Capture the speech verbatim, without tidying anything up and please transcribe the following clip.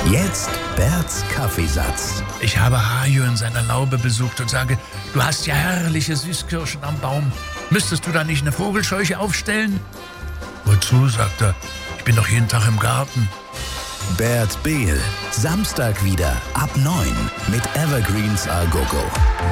Jetzt Berts Kaffeesatz. Ich habe Hajo in seiner Laube besucht und sage, du hast ja herrliche Süßkirschen am Baum. Müsstest du da nicht eine Vogelscheuche aufstellen? Wozu, sagt er, ich bin doch jeden Tag im Garten. Bert Behl, Samstag wieder ab neun mit Evergreens A Go Go.